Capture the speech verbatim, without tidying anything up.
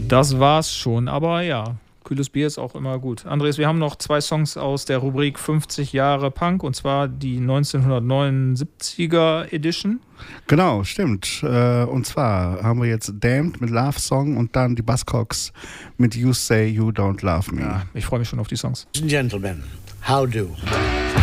Das war's schon, aber ja, kühles Bier ist auch immer gut. Andres, wir haben noch zwei Songs aus der Rubrik fünfzig Jahre Punk, und zwar die neunzehnhundertneunundsiebziger Edition. Genau, stimmt. Und zwar haben wir jetzt Damned mit Love Song und dann die Buzzcocks mit You Say You Don't Love Me. Ja, ich freue mich schon auf die Songs. Ladies and Gentlemen, how do?